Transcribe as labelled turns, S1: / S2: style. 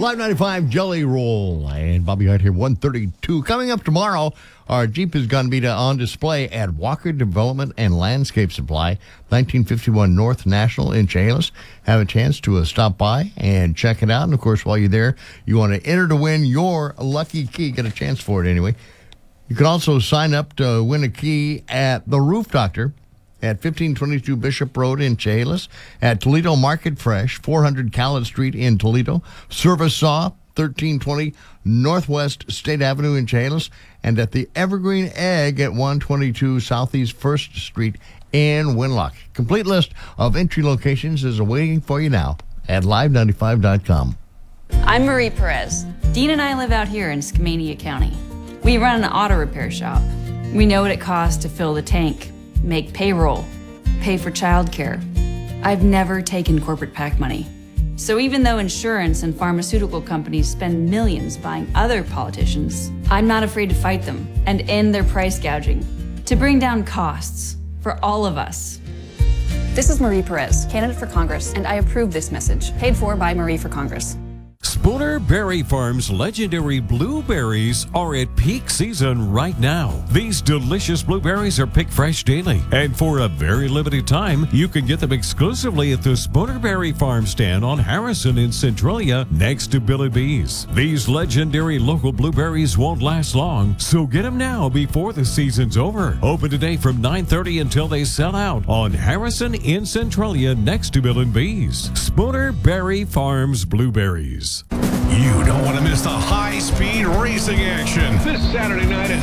S1: Live 95 Jelly Roll and Bobby Hart here, 132. Coming up tomorrow, our Jeep is going to be on display at Walker Development and Landscape Supply, 1951 North National in Chehalis. Have a chance to stop by and check it out. And, of course, while you're there, you want to enter to win your lucky key. Get a chance for it anyway. You can also sign up to win a key at The Roof Doctor at 1522 Bishop Road in Chehalis, at Toledo Market Fresh, 400 Khaled Street in Toledo, Service Saw, 1320 Northwest State Avenue in Chehalis, and at the Evergreen Egg at 122 Southeast 1st Street in Winlock. Complete list of entry locations is awaiting for you now at live95.com.
S2: I'm Marie Perez. Dean and I live out here in Skamania County. We run an auto repair shop. We know what it costs to fill the tank, make payroll, pay for childcare. I've never taken corporate PAC money. So even though insurance and pharmaceutical companies spend millions buying other politicians, I'm not afraid to fight them and end their price gouging to bring down costs for all of us.
S3: This is Marie Perez, candidate for Congress, and I approve this message, paid for by Marie for Congress.
S4: Spooner Berry Farm's legendary blueberries are at peak season right now. These delicious blueberries are picked fresh daily, and for a very limited time, you can get them exclusively at the Spooner Berry Farm stand on Harrison in Centralia next to Billy B's. These legendary local blueberries won't last long, so get them now before the season's over. Open today from 9:30 until they sell out on Harrison in Centralia next to Bill and B's. Spooner Berry Farms Blueberries.
S5: You don't want to miss the high-speed racing action this Saturday night at